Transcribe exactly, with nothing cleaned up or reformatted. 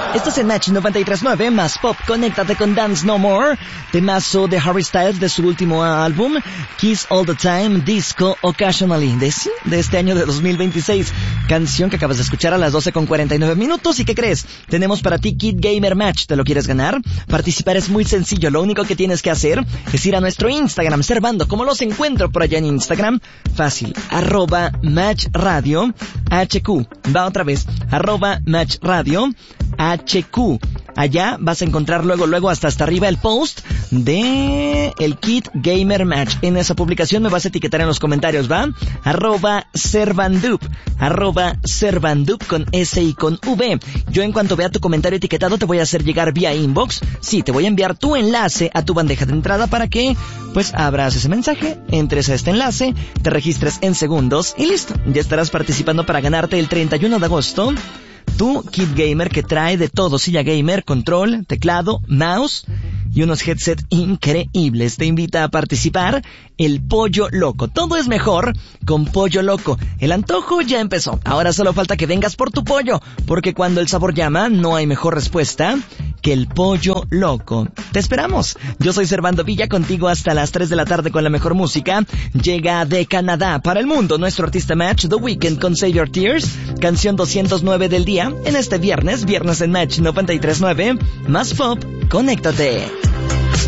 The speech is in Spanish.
Esto es el Match noventa y tres punto nueve más pop. Conéctate con Dance No More, temazo de Harry Styles de su último álbum, Kiss All the Time, Disco Occasionally, de, sí, de este año de dos mil veintiséis. Canción que acabas de escuchar a las doce con cuarenta y nueve minutos. ¿Y qué crees? Tenemos para ti Kid Gamer Match. ¿Te lo quieres ganar? Participar es muy sencillo. Lo único que tienes que hacer es ir a nuestro Instagram, Servando. ¿Cómo los encuentro por allá en Instagram? Fácil, arroba Match Radio H Q. Va otra vez, arroba Match Radio H Q. Allá vas a encontrar luego, luego hasta hasta arriba el post de el Kid Gamer Match. En esa publicación me vas a etiquetar en los comentarios, ¿va? Arroba Servandup, arroba Servandup con S y con V. Yo en cuanto vea tu comentario etiquetado te voy a hacer llegar vía inbox. Sí, te voy a enviar tu enlace a tu bandeja de entrada para que, pues, abras ese mensaje, entres a este enlace, te registres en segundos y listo. Ya estarás participando para ganarte el treinta y uno de agosto tu Kid Gamer, que trae de todo: silla gamer, control, teclado, mouse y unos headset increíbles. Te invita a participar el Pollo Loco. Todo es mejor con Pollo Loco. El antojo ya empezó. Ahora solo falta que vengas por tu pollo, porque cuando el sabor llama, no hay mejor respuesta que el Pollo Loco. Te esperamos. Yo soy Servando Villa, contigo hasta las tres de la tarde con la mejor música. Llega de Canadá para el mundo nuestro artista Match, The Weeknd con Save Your Tears, canción doscientos nueve del día, en este viernes, viernes en Match noventa y tres punto nueve, más pop, conéctate.